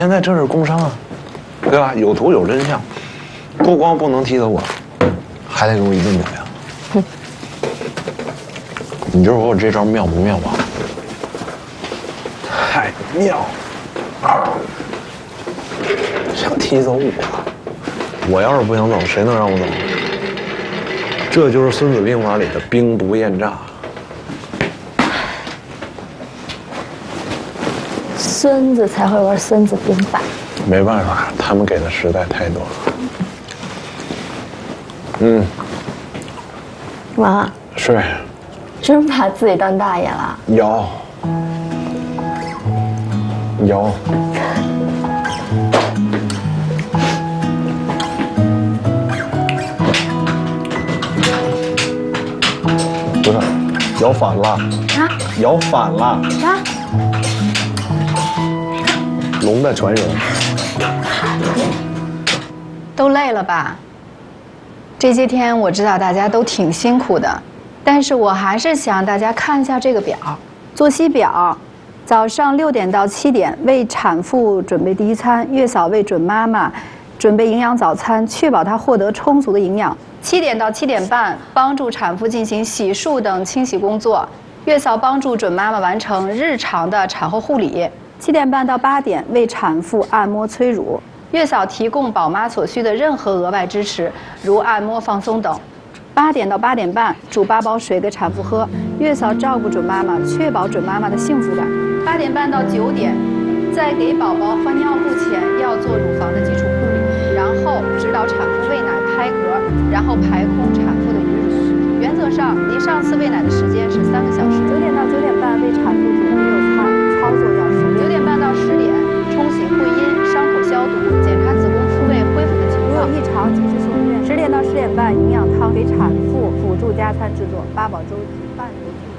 现在这是工伤啊，对吧？有图有真相，不光不能踢走我，还得给我一顿表扬。哼，你就说我这招妙不妙吧？太妙了！想踢走我要是不想走，谁能让我走？这就是《孙子兵法》里的兵不厌诈。 孙子才会玩《孙子兵法》。 没办法，他们给的实在太多了。嗯， 妈， 是， 真把自己当大爷了？ 有。不是，摇反了。 啊？ 摇反了。 啊？ 龙的传人。 都累了吧？这些天我知道大家都挺辛苦的，但是我还是想大家看一下这个表，作息表。早上6点到7点为产妇准备第一餐，月嫂为准妈妈准备营养早餐，确保她获得充足的营养。7点到7点半帮助产妇进行洗漱等清洗工作，月嫂帮助准妈妈完成日常的产后护理。7点半到8点为产妇按摩催乳，月嫂提供宝妈所需的任何额外支持，如按摩、放松等。8点到8点半煮8包水给产妇喝，月嫂照顾准妈妈，确保准妈妈的幸福感。8点半到9点，在给宝宝换尿布前要做乳房的基础护理，然后指导产妇喂奶、拍嗝，然后排空产妇的余乳。原则上，离上次喂奶的时间是3个小时。9点到9点半为产妇准备6餐，操作要熟练。9点半到10点，冲洗会阴，伤口消毒，检查子宫复位恢复的情况。如有异常，及时送医院。10点到10点半，营养汤给产妇辅助加餐制作，8宝粥及半熟。